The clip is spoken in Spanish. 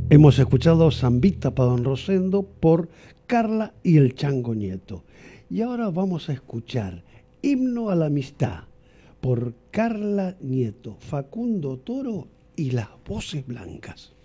Hemos escuchado Zambita para Don Rosendo por Carla y el Chango Nieto. Y ahora vamos a escuchar Himno a la Amistad por Carla Nieto, Facundo Toro y las Voces Blancas.